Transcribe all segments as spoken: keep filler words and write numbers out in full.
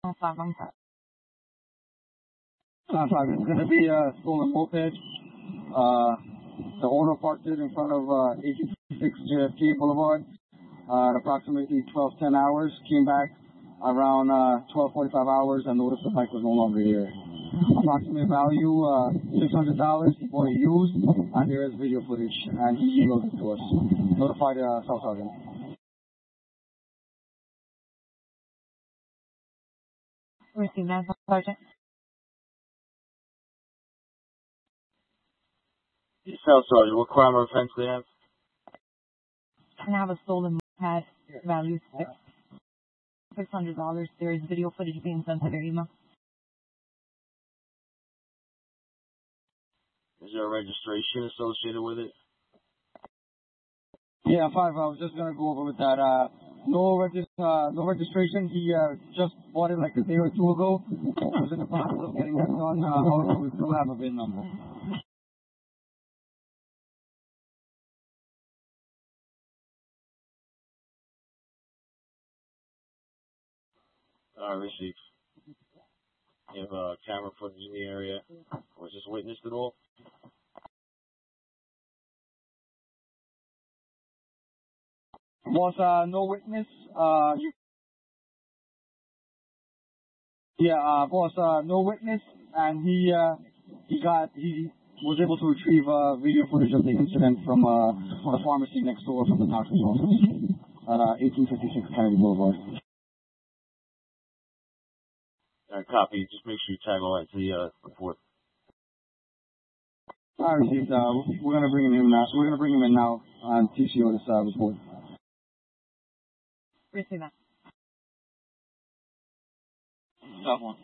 Uh, five on top. Uh, five. It's going to be a stolen moped. Uh, the owner parked it in front of uh, eighteen fifty-six J F K Boulevard uh, at approximately twelve ten hours. Came back around uh, twelve forty-five hours and noticed the bike was no longer here. Approximate value uh, six hundred dollars for used, and there is video footage, and he emailed it to us. Notified uh, South Sergeant. Receive that, Sergeant. South Sergeant, what crime or offense do they have? I have a stolen moped, value six six hundred dollars. There is video footage being sent to their email. Is there a registration associated with it? Yeah, five. I was just gonna go over with that. Uh, no regis- uh, no registration. He uh, just bought it like a day or two ago. I was in the process of getting that done. Uh, however, we still have a V I N number. Uh, received. You have uh, camera footage in the area. Was this witnessed at all? Was uh, no witness. Uh, yeah, uh, was uh, no witness, and he uh, he got he was able to retrieve uh, video footage of the incident from uh, the pharmacy next door from the doctor's office at uh, eighteen fifty-six Kennedy Boulevard. Uh, copy. Just make sure you tag all that to the uh, report. I received. Uh, we're gonna bring him in now. We're gonna bring him in now on T C O this uh, report. Receive that. Top one.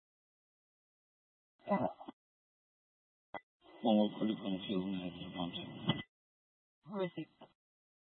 Yeah. One more critical on the field and head to contact. Receive.